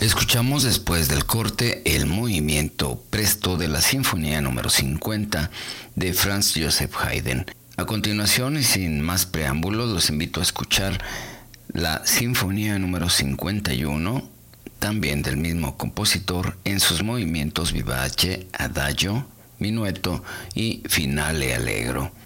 Escuchamos después del corte el movimiento presto de la Sinfonía número 50 de Franz Joseph Haydn. A continuación y sin más preámbulos, los invito a escuchar la Sinfonía número 51, también del mismo compositor, en sus movimientos vivace, adagio, minueto y finale allegro.